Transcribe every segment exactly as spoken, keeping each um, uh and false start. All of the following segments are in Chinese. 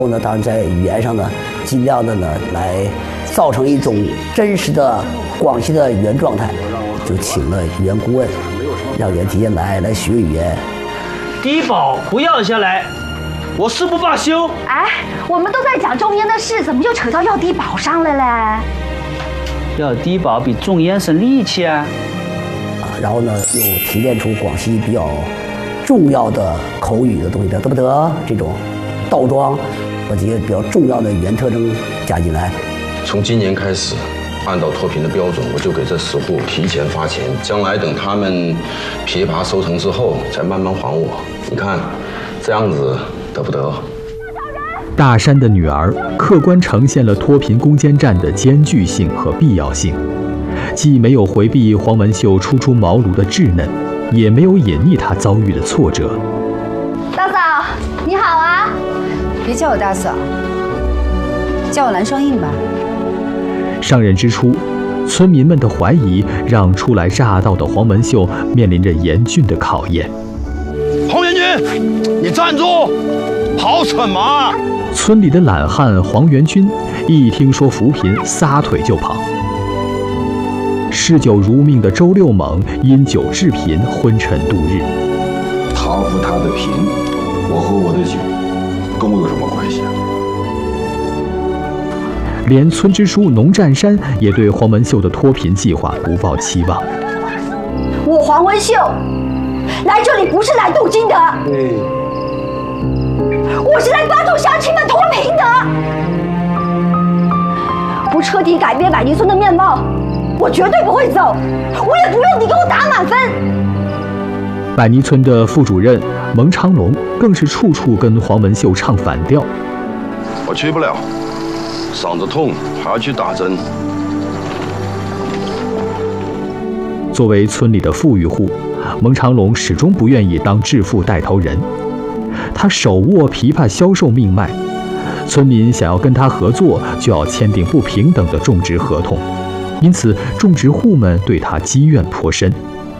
后呢，当然在语言上呢，尽量的呢来造成一种真实的广西的语言状态，就请了语言顾问，让袁体验来来学语言。 低保不要下来，我誓不罢休。 哎，我们都在讲种烟的事，怎么就扯到要低保上了嘞？ 要低保比种烟省力气啊！ 啊，然后呢，又提炼出广西比较重要的口语的东西，得不得？这种倒装。 把这些比较重要的语言特征加进来。 从今年开始，按照脱贫的标准，我就给这十户提前发钱，将来等他们枇杷收成之后，再慢慢还我。你看，这样子得不得？ 大山的女儿客观呈现了脱贫攻坚战的艰巨性和必要性，既没有回避黄文秀初出茅庐的稚嫩，也没有隐匿她遭遇的挫折。 大嫂，你好啊！ 别叫我大嫂，叫我蓝双印吧。 上任之初，村民们的怀疑让初来乍到的黄文秀面临着严峻的考验。 黄元军，你站住！跑什么？ 村里的懒汉黄元军一听说扶贫，撒腿就跑。嗜酒如命的周六猛因酒致贫，昏沉度日。 他扶他的贫，我喝我的酒。 跟我有什么关系啊？ 连村支书农占山也对黄文秀的脱贫计划不抱期望。 我黄文秀来这里不是来镀金的， 对， 我是来帮助乡亲们脱贫的。不彻底改变百宁村的面貌，我绝对不会走，我也不用你给我打满分。 百尼村的副主任蒙长龙更是处处跟黄文秀唱反调。 我去不了，嗓子痛还要去打针。 作为村里的富裕户，蒙长龙始终不愿意当致富带头人。他手握枇杷销售命脉，村民想要跟他合作，就要签订不平等的种植合同，因此种植户们对他积怨颇深。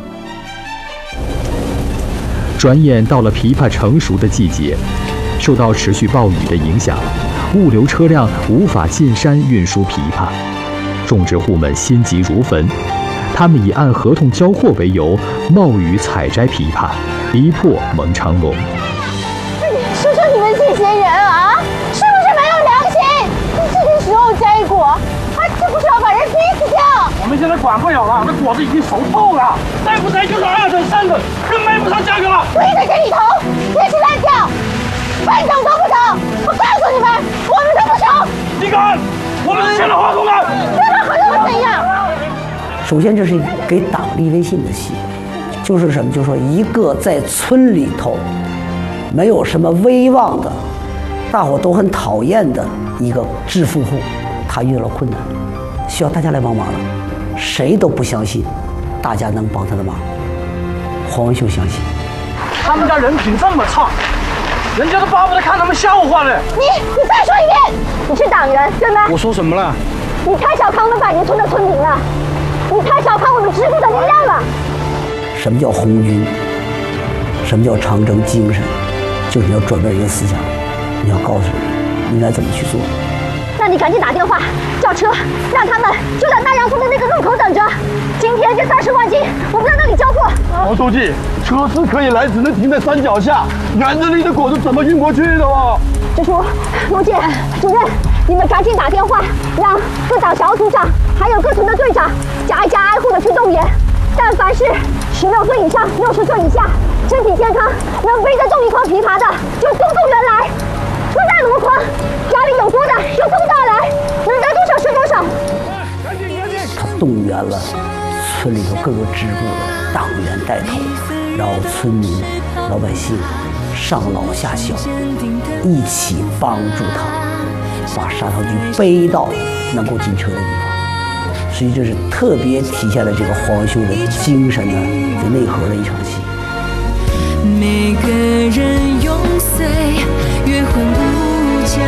转眼到了枇杷成熟的季节，受到持续暴雨的影响，物流车辆无法进山运输枇杷，种植户们心急如焚。他们以按合同交货为由，冒雨采摘枇杷，逼迫蒙长龙。 说说你们这些人啊，是不是没有良心？这个时候摘果，还是不是要把人逼死掉？ 我们现在管不了了，那果子已经熟透了，再不摘就是二等三等，更卖不上价格了。 我一在这里头，也是烂掉，半等都不等。我告诉你们，我们都不熟。 你敢？我们签了合同的。 签了合同怎样？ 首先，这是给党立威信的戏，就是什么？就是说，一个在村里头没有什么威望的，大伙都很讨厌的一个致富户，他遇到了困难，需要大家来帮忙了。 谁都不相信，大家能帮他的忙。黄文秀相信。 他们家人品这么差，人家都巴不得看他们笑话了。 你你再说一遍，你是党员对吗？ 我说什么了？ 你太小看我们百宁村的村民了，你太小看我们支部的力量了。 什么叫红军？什么叫长征精神？就是你要转变人的思想，你要告诉人应该怎么去做。 那你赶紧打电话叫车，让他们就在南阳村的那个路口等着。今天这三十万斤，我们在那里交货。 王书记，车是可以来，只能停在山脚下。园子里的果子怎么运过去的啊？ 支书、农建主任，你们赶紧打电话，让各党小组长还有各村的队长家一家挨户的去动员。但凡是十六岁以上、六十岁以下、身体健康、能背得动一筐枇杷的，就送动员来。 不在箩筐，家里有多的就送到来，能拿多少是多少。 他动员了村里头各个支部的党员带头，然后村民、老百姓上老下小，一起帮助他把砂糖橘背到能够进车的地方。所以这是特别体现了这个黄文秀的精神呢，的内核的一场戏。 每个人永岁月魂不假。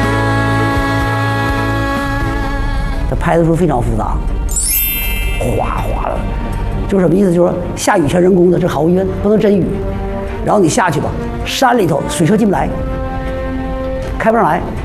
他拍的时候非常复杂，哗哗的，就是什么意思？就是说下雨全人工的，这毫无疑问不能真雨。然后你下去吧，山里头水车进不来，开不上来。